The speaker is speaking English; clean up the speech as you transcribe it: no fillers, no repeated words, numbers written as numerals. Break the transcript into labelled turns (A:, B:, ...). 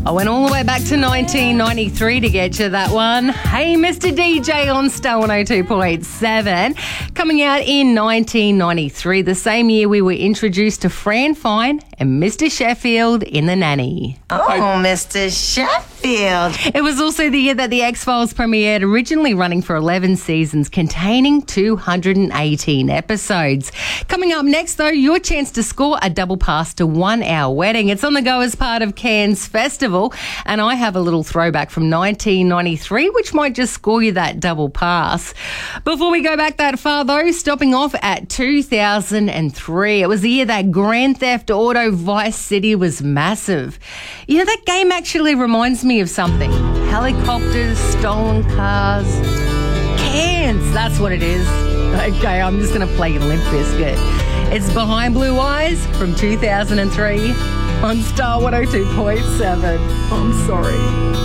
A: I went all the way back to 1993 to get you that one. Hey, Mr. DJ on Star 102.7. Coming out in 1993, the same year we were introduced to Fran Fine and Mr. Sheffield in The Nanny.
B: Oh, Mr. Sheffield.
A: It was also the year that The X-Files premiered, originally running for 11 seasons, containing 218 episodes. Coming up next, though, your chance to score a double pass to 1 Hour Wedding. It's on the go as part of Cairns Festival, and I have a little throwback from 1993, which might just score you that double pass. Before we go back that far, though, stopping off at 2003. It was the year that Grand Theft Auto Vice City was massive. You know, that game actually reminds me of something. Helicopters, stolen cars. Cairns, that's what it is. Okay, I'm just going to play Limp Bizkit. It's Behind Blue Eyes from 2003 on Star 102.7. I'm sorry.